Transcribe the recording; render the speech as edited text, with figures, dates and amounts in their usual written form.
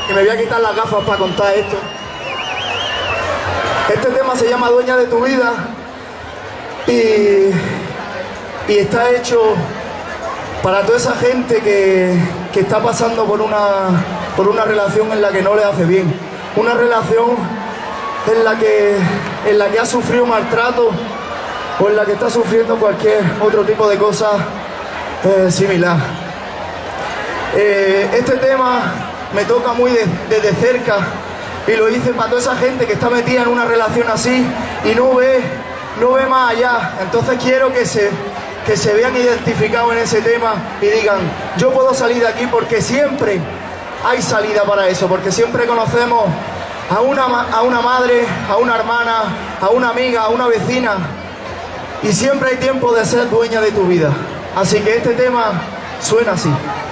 y me voy a quitar las gafas para contar esto. Este tema se llama Dueña de tu vida y está hecho para toda esa gente que está pasando por una relación en la que no le hace bien, una relación en la que ha sufrido maltrato o en la que está sufriendo cualquier otro tipo de cosa similar. Este tema me toca muy desde cerca y lo hice para toda esa gente que está metida en una relación así y no ve más allá. Entonces quiero que se vean identificados en ese tema y digan, yo puedo salir de aquí, porque siempre hay salida para eso, porque siempre conocemos a una madre, a una hermana, a una amiga, a una vecina, y siempre hay tiempo de ser dueña de tu vida. Así que este tema suena así.